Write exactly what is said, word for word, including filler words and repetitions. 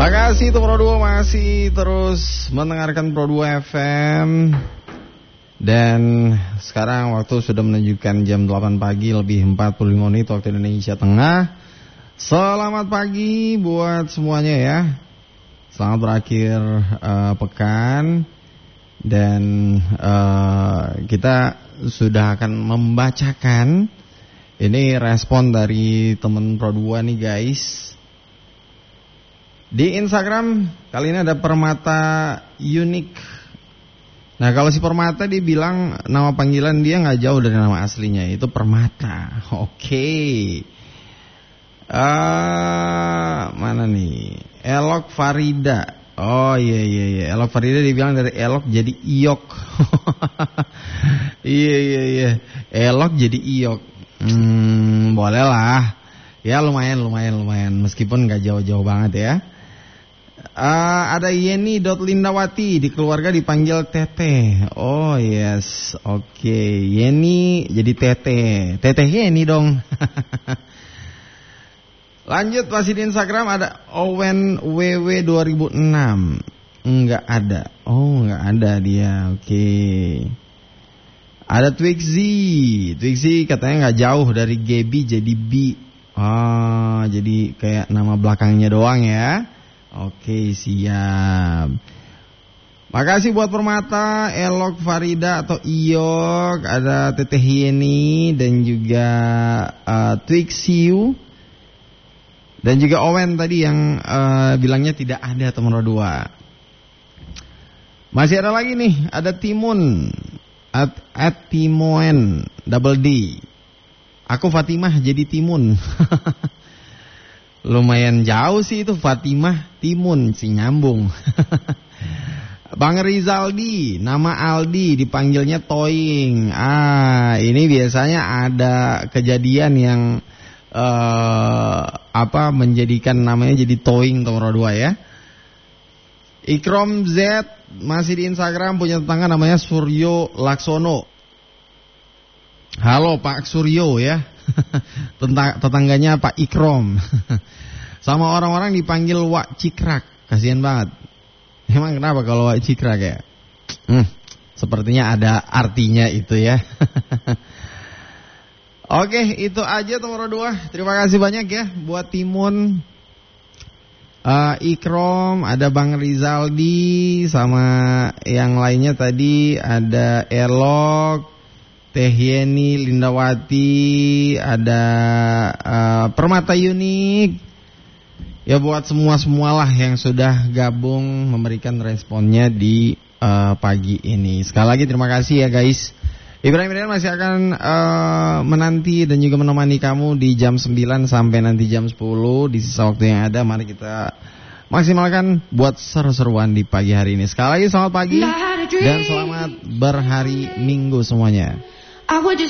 Makasih untuk Pro dua masih terus mendengarkan Pro dua F M. Dan sekarang waktu sudah menunjukkan jam delapan pagi lebih empat puluh lima menit waktu Indonesia Tengah. Selamat pagi buat semuanya ya. Selamat berakhir uh, pekan. Dan uh, kita sudah akan membacakan ini respon dari teman Pro dua nih guys. Di Instagram kali ini ada Permata Unik. Nah kalau si Permata dia bilang nama panggilan dia gak jauh dari nama aslinya, itu Permata. Oke okay. uh, Mana nih Elok Farida. Oh iya iya iya Elok Farida dibilang dari Elok jadi Iok. Iya iya iya Elok jadi Iok. Hmm boleh lah. Ya lumayan lumayan lumayan meskipun gak jauh-jauh banget ya. Uh, ada Yeni Lindawati, di keluarga dipanggil Teteh. Oh yes, oke okay. Yeni jadi Teteh, Teteh Yeni dong. Lanjut masih di Instagram ada Owen W W dua ribu enam. Enggak ada. Oh enggak ada dia. Oke okay. Ada Twixzy. Twixzy katanya enggak jauh dari Gaby jadi B. Oh jadi kayak nama belakangnya doang ya. Oke siap. Makasih buat Permata, Elok Farida atau Iok, ada Teteh Yeni dan juga uh, Twixiu. Dan juga Owen tadi yang uh, bilangnya tidak ada teman dua. Masih ada lagi nih, ada Timun at, at Timoen double D. Aku Fatimah jadi Timun. Lumayan jauh sih itu Fatimah Timun si nyambung. Bang Rizaldi, nama Aldi dipanggilnya Toing. Ah, ini biasanya ada kejadian yang uh, apa menjadikan namanya jadi Toing nomor dua ya. Ikrom Z masih di Instagram punya tetangga namanya Suryo Laksono. Halo Pak Suryo ya. Tetangganya Pak Ikrom. Sama orang-orang dipanggil Wak Cikrak. Kasian banget. Emang kenapa kalau Wak Cikrak ya? Hmm, sepertinya ada artinya itu ya. Oke itu aja nomor dua. Terima kasih banyak ya buat Timun, uh, Ikrom, ada Bang Rizaldi, sama yang lainnya tadi ada Elok, Teh Yeni Lindawati, ada uh, Permata Unik. Ya buat semua-semualah yang sudah gabung memberikan responnya di uh, pagi ini. Sekali lagi terima kasih ya guys. Ibrahim Rian masih akan uh, menanti dan juga menemani kamu di jam sembilan sampai nanti jam sepuluh. Di sisa waktu yang ada mari kita maksimalkan buat seru-seruan di pagi hari ini. Sekali lagi selamat pagi dan selamat berhari Minggu semuanya. I would just